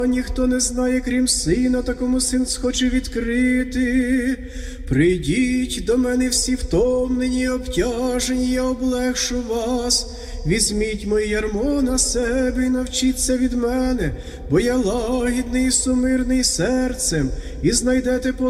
ніхто не знає, крім Сина, такому Син схоче відкрити. Прийдіть до мене всі втомлені, обтяжені, я облегшу вас. Візьміть моє ярмо на себе і навчіться від мене, бо я лагідний і сумирний серцем, і знайдете